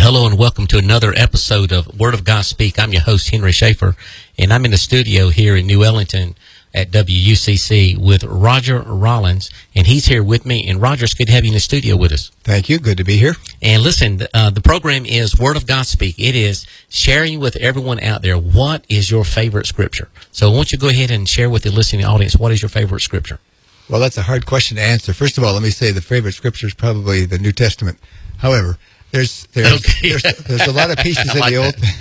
Hello and welcome to another episode of Word of God Speak. I'm your host, Henry Schaefer, and I'm in the studio here in New Ellington at WUCC with Roger Rollins, and he's here with me. And Roger, it's good to have you in the studio with us. Thank you. Good to be here. And listen, the program is Word of God Speak. It is sharing with everyone out there what is your favorite scripture. So why don't you go ahead and share with the listening audience what is your favorite scripture? Well, that's a hard question to answer. First of all, let me say the favorite scripture is probably the New Testament. However, there's a lot of pieces in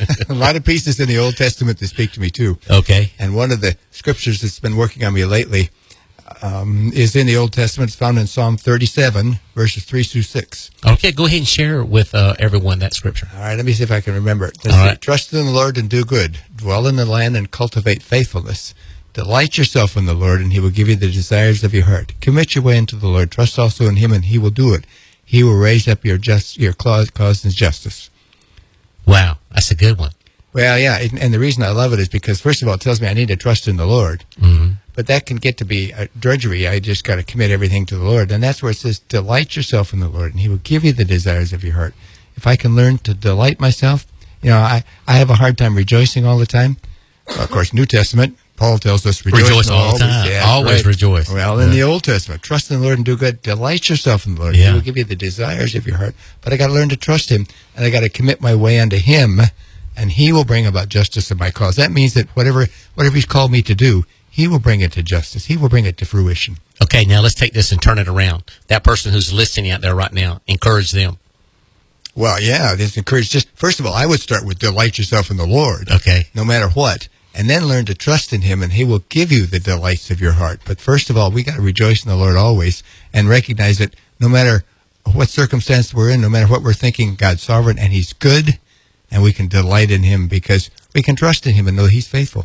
the Old Testament that speak to me too. Okay. And one of the scriptures that's been working on me lately is in the Old Testament. It's found in Psalm 37, verses 3 through 6. Okay, go ahead and share with everyone that scripture. All right, let me see if I can remember it. Trust in the Lord and do good. Dwell in the land and cultivate faithfulness. Delight yourself in the Lord, and He will give you the desires of your heart. Commit your way into the Lord. Trust also in Him, and He will do it. He will raise up your cause in justice. Wow, that's a good one. Well, yeah, and the reason I love it is because, first of all, it tells me I need to trust in the Lord. Mm-hmm. But that can get to be a drudgery. I just got to commit everything to the Lord. And that's where it says, delight yourself in the Lord, and He will give you the desires of your heart. If I can learn to delight myself, I have a hard time rejoicing all the time. Well, of course, New Testament, Paul tells us rejoice all the time. Yeah, always right. Rejoice. Well, in the Old Testament, trust in the Lord and do good. Delight yourself in the Lord. He will give you the desires of your heart. But I got to learn to trust Him, and I got to commit my way unto Him, and He will bring about justice in my cause. That means that whatever He's called me to do, He will bring it to justice. He will bring it to fruition. Okay, now let's take this and turn it around. That person who's listening out there right now, encourage them. Well, yeah, this encourage. Just first of all, I would start with delight yourself in the Lord. Okay. No matter what. And then learn to trust in Him, and He will give you the delights of your heart. But first of all, we got to rejoice in the Lord always and recognize that no matter what circumstance we're in, no matter what we're thinking, God's sovereign and He's good, and we can delight in Him because we can trust in Him and know He's faithful.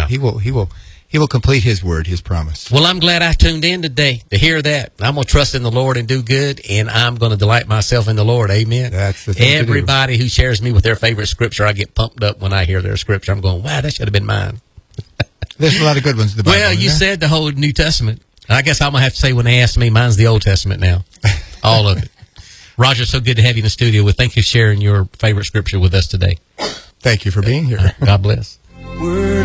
He will complete His word, His promise. Well, I'm glad I tuned in today to hear that. I'm going to trust in the Lord and do good, and I'm going to delight myself in the Lord. Amen. That's the thing. Everybody who shares me with their favorite scripture, I get pumped up when I hear their scripture. I'm going, wow, that should have been mine. There's a lot of good ones in the Bible. Well, you said the whole New Testament. I guess I'm going to have to say when they ask me, mine's the Old Testament now. All of it. Roger, so good to have you in the studio. Well, thank you for sharing your favorite scripture with us today. Thank you for being here. God bless.